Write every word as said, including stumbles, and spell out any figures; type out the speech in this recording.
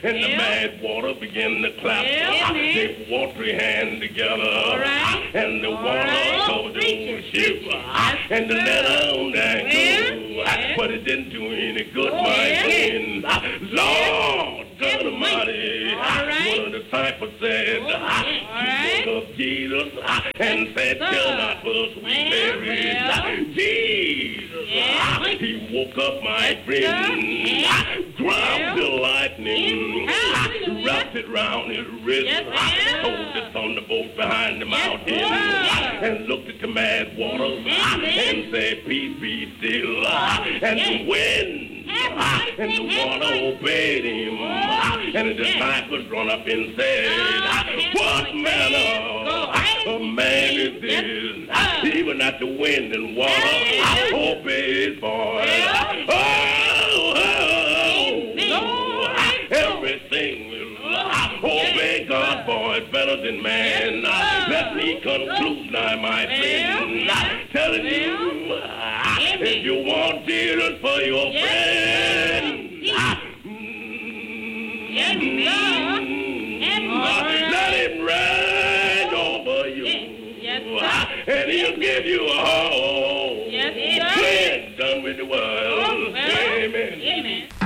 and the mad water began to clap. They walked three hands together, and the water covered the ship, and the letter on that go. But it didn't do any good, my friend. Lord God Almighty, one of the disciples said, he spoke of Jesus and said, tell not us we buried Jesus. He woke up, my friend, grabbed the lightning, wrapped it round his wrist, hold the thunderbolt behind the mountain, and looked at the mad waters and said, peace be still. And the wind and the water obeyed him. And the disciples run up and said, what manner of man is this? Even at the wind and water obey his voice. Oh, oh, oh, everything will obey God's voice better than man. Let me conclude now, my friend, telling you, if you want Jesus for your friend, let him ride over you, and he'll give you a home. Yes, done with the world. Amen. Amen.